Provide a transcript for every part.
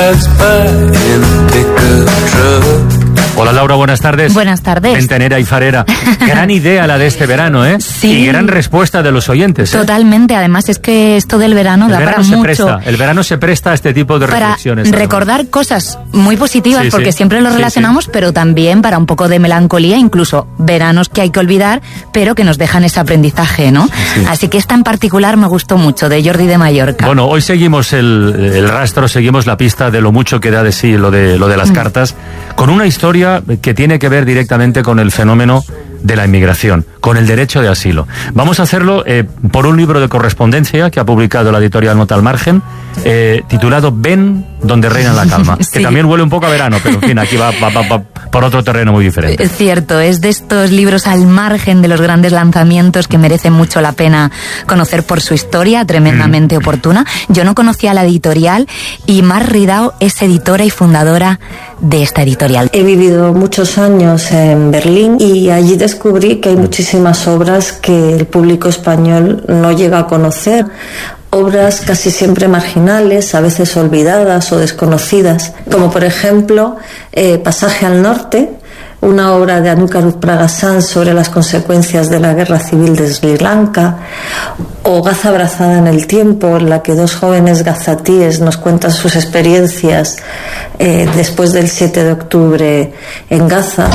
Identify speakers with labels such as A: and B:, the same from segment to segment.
A: Hola Laura, buenas tardes.
B: Buenas tardes.
A: Ventanera y farera. Gran idea la de este verano, ¿eh?
B: Sí.
A: Y gran respuesta de los oyentes, ¿eh?
B: Totalmente, además es que esto del verano da para mucho.
A: El verano se presta a este tipo de reflexiones.
B: Para recordar cosas muy positivas,
A: sí,
B: porque
A: sí.
B: siempre lo relacionamos, pero también para un poco de melancolía, incluso veranos que hay que olvidar, pero que nos dejan ese aprendizaje, ¿no? Sí. Así que esta en particular me gustó mucho, de Jordi de Mallorca.
A: Bueno, hoy seguimos el rastro, seguimos la pista de lo mucho que da de sí lo de las cartas, con una historia que tiene que ver directamente con el fenómeno de la inmigración, con el derecho de asilo. Vamos a hacerlo por un libro de correspondencia que ha publicado la editorial Nota al Margen, titulado Ven donde reina la calma, sí. Que también huele un poco a verano, pero en fin, aquí va por otro terreno muy diferente.
B: Es cierto, es de estos libros al margen de los grandes lanzamientos que merecen mucho la pena conocer por su historia, tremendamente oportuna. Yo no conocía la editorial y Mar Ridao es editora y fundadora de esta editorial.
C: He vivido muchos años en Berlín y allí descubrí que hay muchísimas obras que el público español no llega a conocer. Obras casi siempre marginales, a veces olvidadas o desconocidas, como por ejemplo Pasaje al Norte, una obra de Anukarud Pragasan sobre las consecuencias de la guerra civil de Sri Lanka, o Gaza abrazada en el tiempo, en la que dos jóvenes gazatíes nos cuentan sus experiencias después del 7 de octubre en Gaza.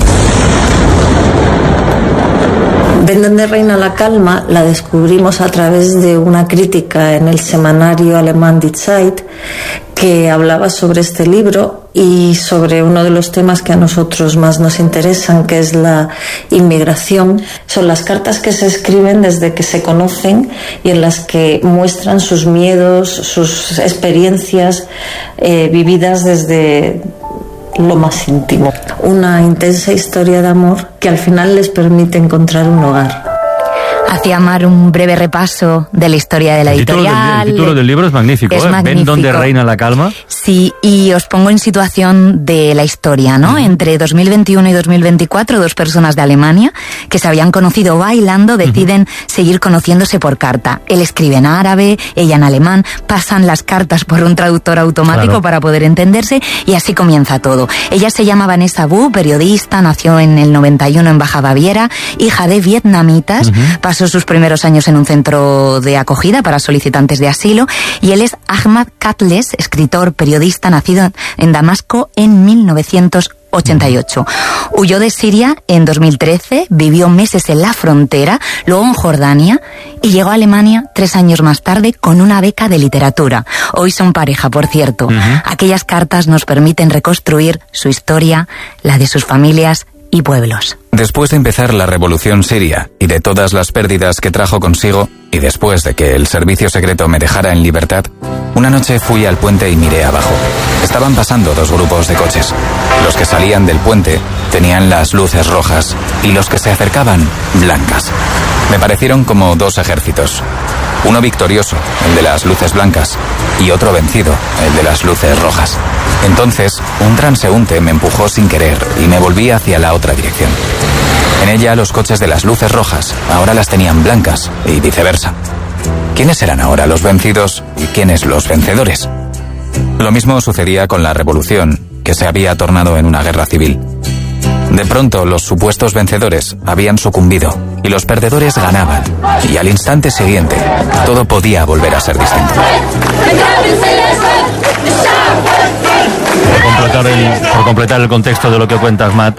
C: Ven donde reina la calma la descubrimos a través de una crítica en el semanario alemán Die Zeit que hablaba sobre este libro y sobre uno de los temas que a nosotros más nos interesan, que es la inmigración. Son las cartas que se escriben desde que se conocen y en las que muestran sus miedos, sus experiencias vividas desde lo más íntimo. Una intensa historia de amor que al final les permite encontrar un hogar.
B: Hacía Mar un breve repaso de la historia de la editorial.
A: El título del libro es magnífico,
B: es magnífico.
A: ¿Ven donde reina la calma?
B: Sí, y os pongo en situación de la historia, ¿no? Entre 2021 y 2024, dos personas de Alemania que se habían conocido bailando deciden seguir conociéndose por carta. Él escribe en árabe, ella en alemán, pasan las cartas por un traductor automático para poder entenderse y así comienza todo. Ella se llama Vanessa Bu, periodista, nació en el 91 en Baja Baviera, hija de vietnamitas, pasó sus primeros años en un centro de acogida para solicitantes de asilo, y él es Ahmad Katles, escritor, periodista, nacido en Damasco en 1988. Huyó de Siria en 2013, vivió meses en la frontera, luego en Jordania y llegó a Alemania 3 años más tarde con una beca de literatura. Hoy son pareja, por cierto. Aquellas cartas nos permiten reconstruir su historia, la de sus familias y pueblos.
D: Después de empezar la revolución siria y de todas las pérdidas que trajo consigo, y después de que el servicio secreto me dejara en libertad, una noche fui al puente y miré abajo. Estaban pasando 2 grupos de coches. Los que salían del puente tenían las luces rojas y los que se acercaban, blancas. Me parecieron como 2 ejércitos. Uno victorioso, el de las luces blancas, y otro vencido, el de las luces rojas. Entonces, un transeúnte me empujó sin querer y me volví hacia la otra dirección. En ella, los coches de las luces rojas ahora las tenían blancas y viceversa. ¿Quiénes eran ahora los vencidos y quiénes los vencedores? Lo mismo sucedía con la revolución, que se había tornado en una guerra civil. De pronto, los supuestos vencedores habían sucumbido y los perdedores ganaban. Y al instante siguiente, todo podía volver a ser distinto.
A: Por completar el contexto de lo que cuentas, Matt,